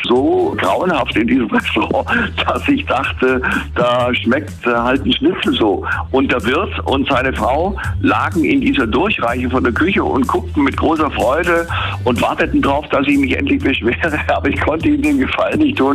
so grauenhaft in diesem Restaurant, dass ich dachte, da schmeckt halt ein Schnitzel so. Und der Wirt und seine Frau lagen in dieser Durchreiche von der Küche und guckten mit großer Freude und warteten darauf, dass ich mich endlich beschwere. Aber ich konnte ihnen den Gefallen nicht tun.